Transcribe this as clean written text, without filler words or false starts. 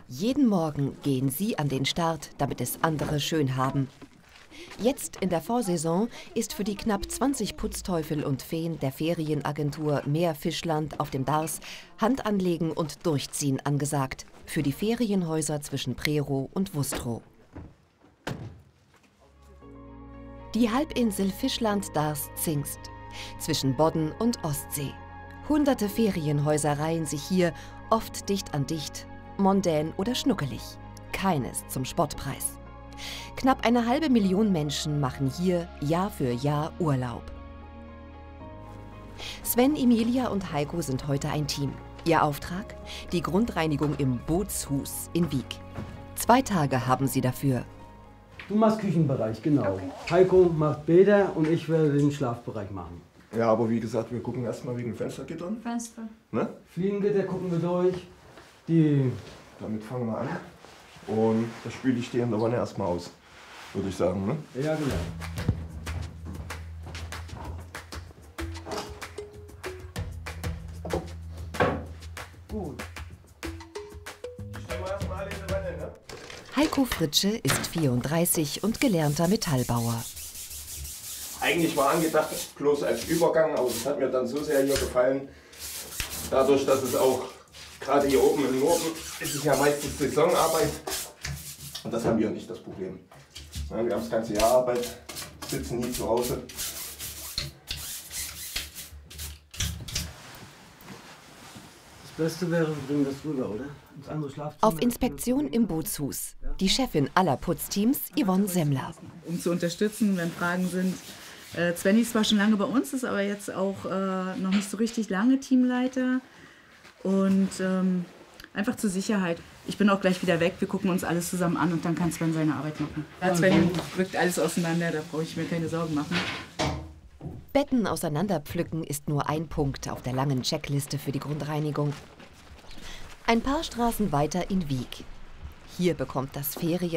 Jeden Morgen gehen sie an den Start, damit es andere schön haben. Jetzt in der Vorsaison ist für die knapp 20 Putzteufel und Feen der Ferienagentur Meerfischland auf dem Dars Hand anlegen und durchziehen angesagt. Für die Ferienhäuser zwischen Prerow und Wustrow. Die Halbinsel Fischland-Dars-Zingst zwischen Bodden und Ostsee. Hunderte Ferienhäuser reihen sich hier, oft dicht an dicht, mondän oder schnuckelig. Keines zum Spottpreis. Knapp 500.000 Menschen machen hier Jahr für Jahr Urlaub. Sven, Emilia und Heiko sind heute ein Team. Ihr Auftrag? Die Grundreinigung im Bootshus in Wiek. 2 Tage haben sie dafür. Du machst Küchenbereich, genau. Okay. Heiko macht Bäder und ich werde den Schlafbereich machen. Ja, aber wie gesagt, wir gucken erstmal wegen Fenstergittern. Fenster. Ne? Fliegengitter gucken wir durch. Damit fangen wir an. Und das spüle ich dir in der Wanne erstmal aus, würde ich sagen. Ne? Ja, genau. Gut. Stellen wir erstmal alle in die Wanne, ne? Heiko Fritsche ist 34 und gelernter Metallbauer. Eigentlich war angedacht, bloß als Übergang, aber das hat mir dann so sehr hier gefallen, dadurch, dass es auch, gerade hier oben im Norden, ist es ja meistens Saisonarbeit und das haben wir nicht, das Problem. Ja, wir haben das ganze Jahr Arbeit, sitzen nie zu Hause. Das Beste wäre, wir bringen das rüber, oder? Ins andere Schlafzimmer. Auf Inspektion im Bootshus. Die Chefin aller Putzteams, Yvonne Semmler. Um zu unterstützen, wenn Fragen sind. Svenny ist zwar schon lange bei uns, ist aber jetzt auch noch nicht so richtig lange Teamleiter. Und einfach zur Sicherheit. Ich bin auch gleich wieder weg, wir gucken uns alles zusammen an und dann kann Sven seine Arbeit machen. Sven rückt alles auseinander, da brauche ich mir keine Sorgen machen. Betten auseinanderpflücken ist nur ein Punkt auf der langen Checkliste für die Grundreinigung. Ein paar Straßen weiter in Wiek. Hier bekommt das Ferien